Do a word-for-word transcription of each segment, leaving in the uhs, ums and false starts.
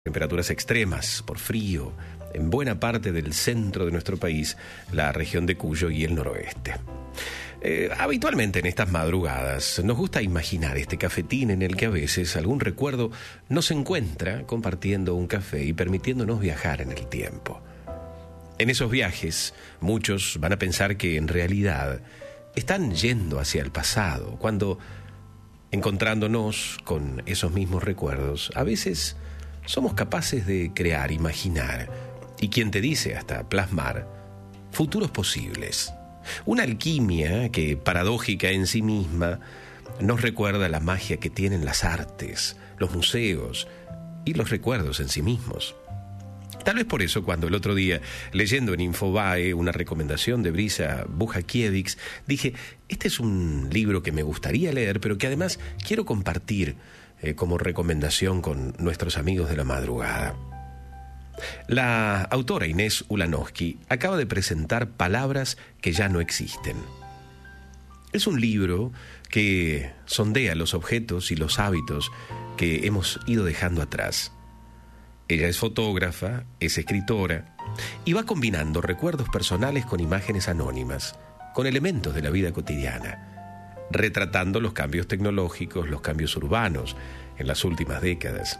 Temperaturas extremas por frío en buena parte del centro de nuestro país, la región de Cuyo y el noroeste. Eh, habitualmente en estas madrugadas nos gusta imaginar este cafetín en el que a veces algún recuerdo nos encuentra compartiendo un café y permitiéndonos viajar en el tiempo. En esos viajes, muchos van a pensar que en realidad están yendo hacia el pasado, cuando, encontrándonos con esos mismos recuerdos, a veces somos capaces de crear, imaginar, y quien te dice hasta plasmar, futuros posibles. Una alquimia que, paradójica en sí misma, nos recuerda la magia que tienen las artes, los museos y los recuerdos en sí mismos. Tal vez por eso, cuando el otro día, leyendo en Infobae una recomendación de Brisa Bujakiewicz, dije, este es un libro que me gustaría leer, pero que además quiero compartir eh, como recomendación con nuestros amigos de la madrugada. La autora Inés Ulanowski acaba de presentar Palabras que ya no existen. Es un libro que sondea los objetos y los hábitos que hemos ido dejando atrás. Ella es fotógrafa, es escritora y va combinando recuerdos personales con imágenes anónimas, con elementos de la vida cotidiana, retratando los cambios tecnológicos, los cambios urbanos en las últimas décadas.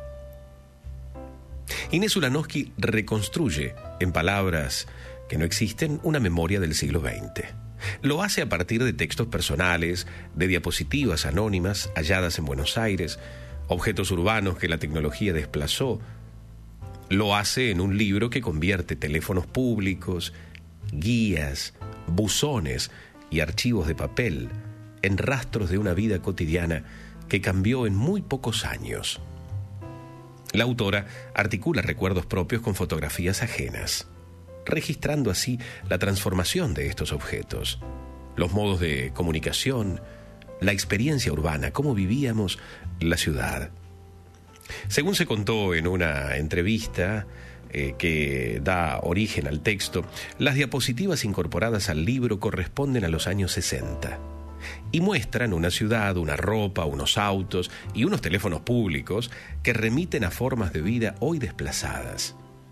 Inés Ulanowski reconstruye, en palabras que no existen, una memoria del siglo veinte. Lo hace a partir de textos personales, de diapositivas anónimas halladas en Buenos Aires, objetos urbanos que la tecnología desplazó. Lo hace en un libro que convierte teléfonos públicos, guías, buzones y archivos de papel en rastros de una vida cotidiana que cambió en muy pocos años. La autora articula recuerdos propios con fotografías ajenas, registrando así la transformación de estos objetos, los modos de comunicación, la experiencia urbana, cómo vivíamos la ciudad. Según se contó en una entrevista eh, que da origen al texto, las diapositivas incorporadas al libro corresponden a los años sesenta y muestran una ciudad, una ropa, unos autos y unos teléfonos públicos que remiten a formas de vida hoy desplazadas.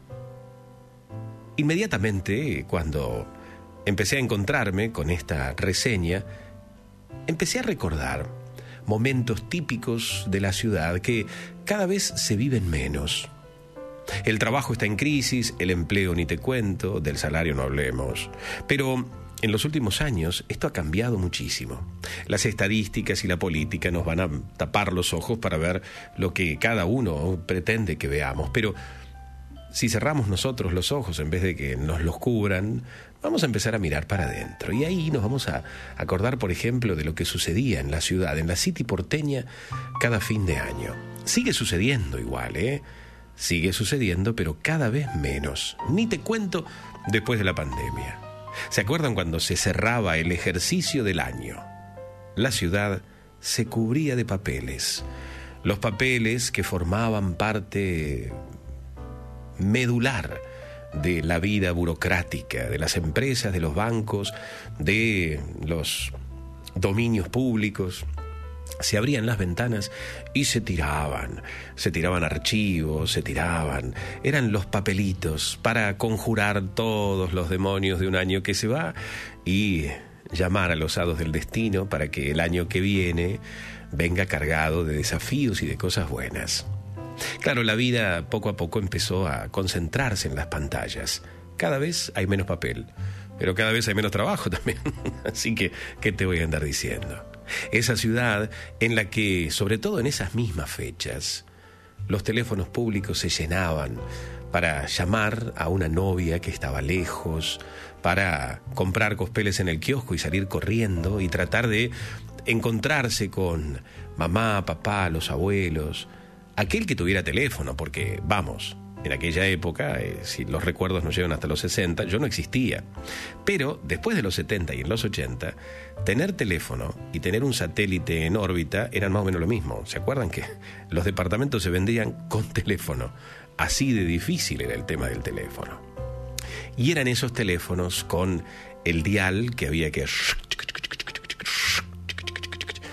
Inmediatamente, cuando empecé a encontrarme con esta reseña, empecé a recordar momentos típicos de la ciudad que cada vez se viven menos. El trabajo está en crisis, el empleo ni te cuento, del salario no hablemos. Pero en los últimos años esto ha cambiado muchísimo. Las estadísticas y la política nos van a tapar los ojos para ver lo que cada uno pretende que veamos. Pero si cerramos nosotros los ojos en vez de que nos los cubran, vamos a empezar a mirar para adentro. Y ahí nos vamos a acordar, por ejemplo, de lo que sucedía en la ciudad, en la City porteña, cada fin de año. Sigue sucediendo igual, ¿eh? Sigue sucediendo, pero cada vez menos. Ni te cuento después de la pandemia. ¿Se acuerdan cuando se cerraba el ejercicio del año? La ciudad se cubría de papeles. Los papeles que formaban parte medular de la vida burocrática, de las empresas, de los bancos, de los dominios públicos. Se abrían las ventanas y se tiraban, se tiraban archivos, se tiraban, eran los papelitos para conjurar todos los demonios de un año que se va y llamar a los hados del destino para que el año que viene venga cargado de desafíos y de cosas buenas. Claro, la vida poco a poco empezó a concentrarse en las pantallas. Cada vez hay menos papel, pero cada vez hay menos trabajo también. Así que, ¿qué te voy a andar diciendo? Esa ciudad en la que, sobre todo en esas mismas fechas, los teléfonos públicos se llenaban para llamar a una novia que estaba lejos, para comprar cospeles en el kiosco y salir corriendo y tratar de encontrarse con mamá, papá, los abuelos, aquel que tuviera teléfono, porque, vamos, en aquella época, eh, si los recuerdos nos llevan hasta los sesenta, yo no existía. Pero después de los setenta y en los ochenta, tener teléfono y tener un satélite en órbita eran más o menos lo mismo. ¿Se acuerdan que los departamentos se vendían con teléfono? Así de difícil era el tema del teléfono. Y eran esos teléfonos con el dial que había que...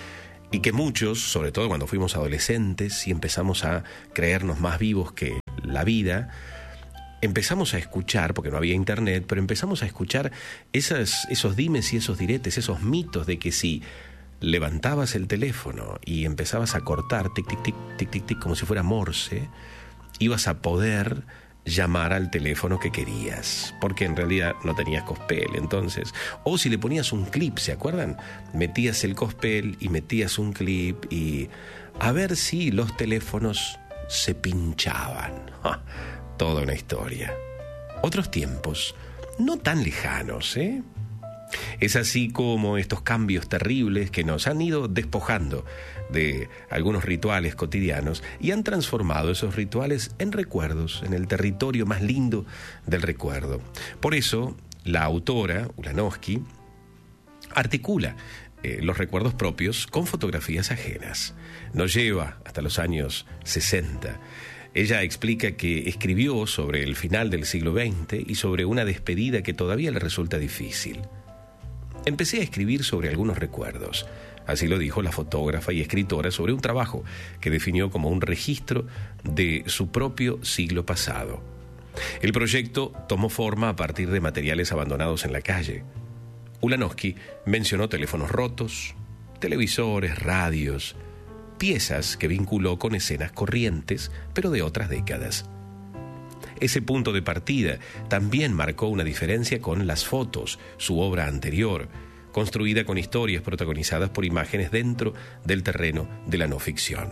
y que muchos, sobre todo cuando fuimos adolescentes y empezamos a creernos más vivos que la vida, empezamos a escuchar, porque no había internet, pero empezamos a escuchar esas, esos dimes y esos diretes, esos mitos de que si levantabas el teléfono y empezabas a cortar, tic, tic, tic, tic, tic, tic, como si fuera Morse, ibas a poder llamar al teléfono que querías, porque en realidad no tenías cospel, entonces, o si le ponías un clip, ¿se acuerdan? Metías el cospel y metías un clip y a ver si los teléfonos se pinchaban. ¡Ja! Toda una historia. Otros tiempos, no tan lejanos, ¿eh? Es así como estos cambios terribles que nos han ido despojando de algunos rituales cotidianos y han transformado esos rituales en recuerdos, en el territorio más lindo del recuerdo. Por eso, la autora, Ulanowski, articula eh, los recuerdos propios con fotografías ajenas. Nos lleva hasta los años sesenta. Ella explica que escribió sobre el final del siglo veinte y sobre una despedida que todavía le resulta difícil. Empecé a escribir sobre algunos recuerdos. Así lo dijo la fotógrafa y escritora sobre un trabajo que definió como un registro de su propio siglo pasado. El proyecto tomó forma a partir de materiales abandonados en la calle. Ulanowski mencionó teléfonos rotos, televisores, radios, piezas que vinculó con escenas corrientes, pero de otras décadas. Ese punto de partida también marcó una diferencia con Las fotos, su obra anterior, construida con historias protagonizadas por imágenes dentro del terreno de la no ficción.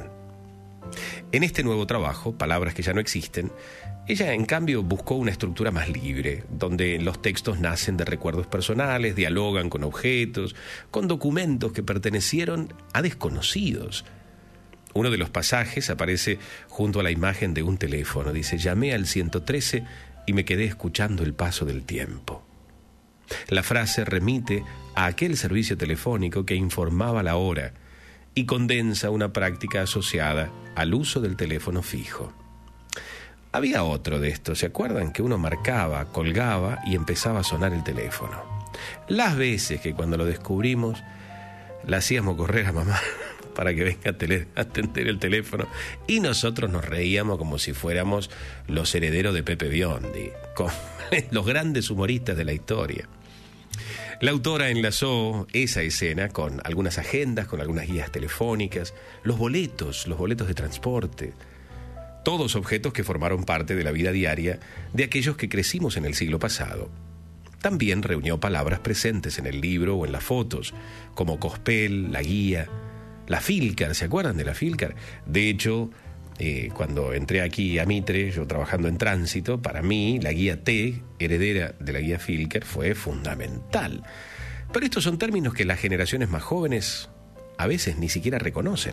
En este nuevo trabajo, Palabras que ya no existen, ella en cambio buscó una estructura más libre, donde los textos nacen de recuerdos personales, dialogan con objetos, con documentos que pertenecieron a desconocidos. Uno de los pasajes aparece junto a la imagen de un teléfono. Dice: llamé al ciento trece y me quedé escuchando el paso del tiempo. La frase remite a aquel servicio telefónico que informaba la hora y condensa una práctica asociada al uso del teléfono fijo. Había otro de estos, ¿se acuerdan? Que uno marcaba, colgaba y empezaba a sonar el teléfono. Las veces que cuando lo descubrimos la hacíamos correr a mamá para que venga a, tele, a atender el teléfono, y nosotros nos reíamos como si fuéramos los herederos de Pepe Biondi, con los grandes humoristas de la historia. La autora enlazó esa escena con algunas agendas, con algunas guías telefónicas, los boletos, los boletos de transporte, todos objetos que formaron parte de la vida diaria de aquellos que crecimos en el siglo pasado. También reunió palabras presentes en el libro o en las fotos, como cospel, la guía, la Filcar. ¿Se acuerdan de la Filcar? De hecho, eh, cuando entré aquí a Mitre, yo trabajando en tránsito, para mí la guía T, heredera de la guía Filcar, fue fundamental. Pero estos son términos que las generaciones más jóvenes a veces ni siquiera reconocen.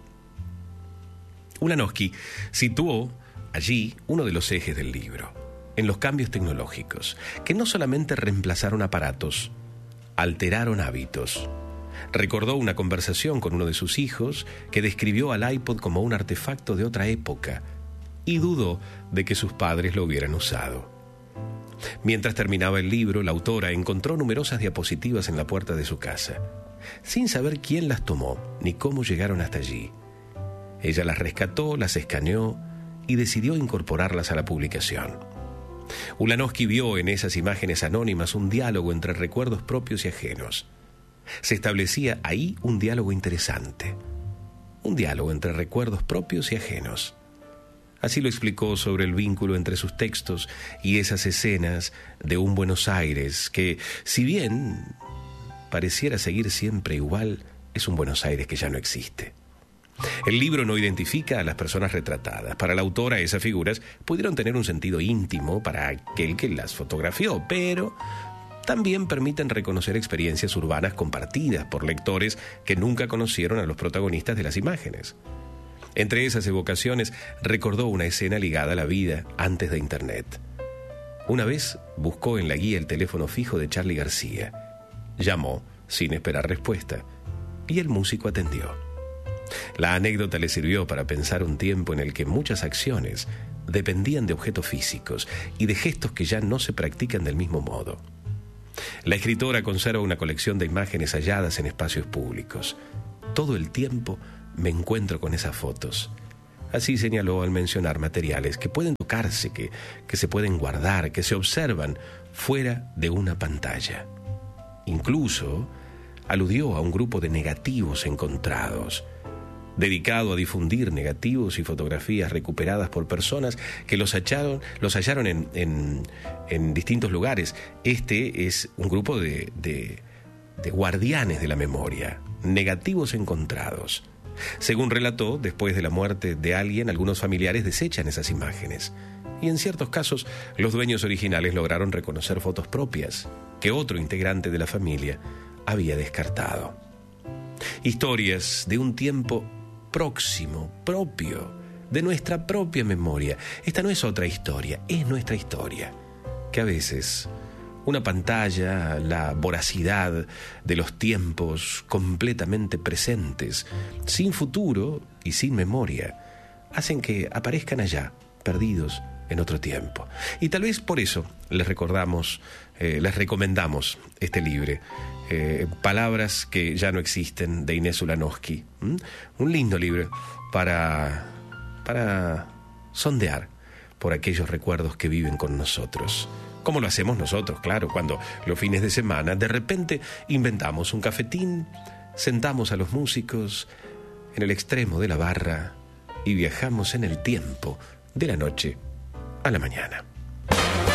Ulanowski situó allí uno de los ejes del libro, en los cambios tecnológicos, que no solamente reemplazaron aparatos, alteraron hábitos. Recordó una conversación con uno de sus hijos que describió al iPod como un artefacto de otra época y dudó de que sus padres lo hubieran usado. Mientras terminaba el libro, la autora encontró numerosas diapositivas en la puerta de su casa, sin saber quién las tomó ni cómo llegaron hasta allí. Ella las rescató, las escaneó y decidió incorporarlas a la publicación. Ulanowski vio en esas imágenes anónimas un diálogo entre recuerdos propios y ajenos. Se establecía ahí un diálogo interesante, un diálogo entre recuerdos propios y ajenos. Así lo explicó sobre el vínculo entre sus textos y esas escenas de un Buenos Aires que, si bien pareciera seguir siempre igual, es un Buenos Aires que ya no existe. El libro no identifica a las personas retratadas. Para la autora, esas figuras pudieron tener un sentido íntimo para aquel que las fotografió, pero también permiten reconocer experiencias urbanas compartidas por lectores que nunca conocieron a los protagonistas de las imágenes. Entre esas evocaciones, recordó una escena ligada a la vida antes de Internet. Una vez buscó en la guía el teléfono fijo de Charly García. Llamó sin esperar respuesta y el músico atendió. La anécdota le sirvió para pensar un tiempo en el que muchas acciones dependían de objetos físicos y de gestos que ya no se practican del mismo modo. La escritora conserva una colección de imágenes halladas en espacios públicos. todo el tiempo me encuentro con esas fotos. Así señaló al mencionar materiales que pueden tocarse, que, que se pueden guardar, que se observan fuera de una pantalla. Incluso aludió a un grupo de negativos encontrados, dedicado a difundir negativos y fotografías recuperadas por personas que los hallaron, los hallaron en, en, en distintos lugares. Este es un grupo de, de, de guardianes de la memoria, negativos encontrados. Según relató, después de la muerte de alguien, algunos familiares desechan esas imágenes. Y en ciertos casos, los dueños originales lograron reconocer fotos propias que otro integrante de la familia había descartado. Historias de un tiempo próximo, propio, de nuestra propia memoria. Esta no es otra historia, es nuestra historia, que a veces una pantalla, la voracidad de los tiempos completamente presentes, sin futuro y sin memoria, hacen que aparezcan allá, perdidos en otro tiempo. Y tal vez por eso les recordamos, eh, les recomendamos este libro, eh, Palabras que ya no existen, de Inés Ulanowski. ¿Mm? Un lindo libro para, para sondear por aquellos recuerdos que viven con nosotros. Como lo hacemos nosotros, claro, cuando los fines de semana de repente inventamos un cafetín, sentamos a los músicos en el extremo de la barra y viajamos en el tiempo de la noche a la mañana.